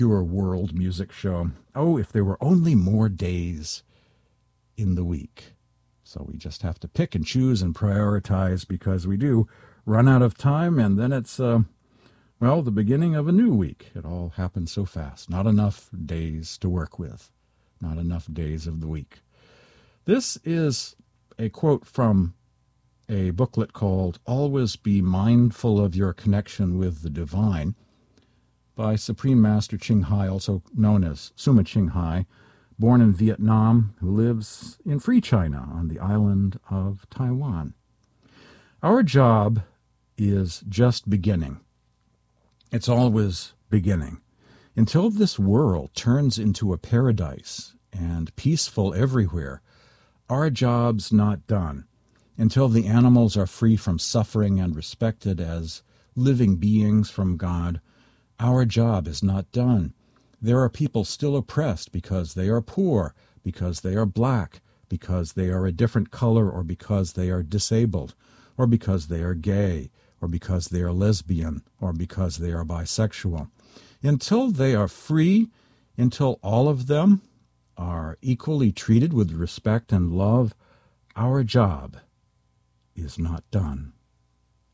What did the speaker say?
Your world music show. Oh, if there were only more days in the week. So we just have to pick and choose and prioritize because we do run out of time, and then it's, the beginning of a new week. It all happens so fast. Not enough days to work with. Not enough days of the week. This is a quote from a booklet called Always Be Mindful of Your Connection with the Divine by Supreme Master Ching Hai, also known as Suma Ching Hai, born in Vietnam, who lives in Free China on the island of Taiwan. Our job is just beginning. It's always beginning. Until this world turns into a paradise and peaceful everywhere, our job's not done. Until the animals are free from suffering and respected as living beings from God, our job is not done. There are people still oppressed because they are poor, because they are black, because they are a different color, or because they are disabled, or because they are gay, or because they are lesbian, or because they are bisexual. Until they are free, until all of them are equally treated with respect and love, our job is not done.